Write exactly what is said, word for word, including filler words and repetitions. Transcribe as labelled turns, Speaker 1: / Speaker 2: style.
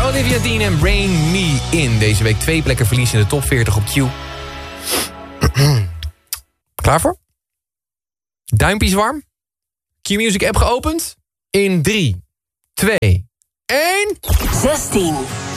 Speaker 1: Olivia Dean en Rain Me In. Deze week twee plekken verlies in de top veertig op Q. Klaar voor? Duimpjes warm? Q-Music app geopend? In drie, twee, één...
Speaker 2: zestien.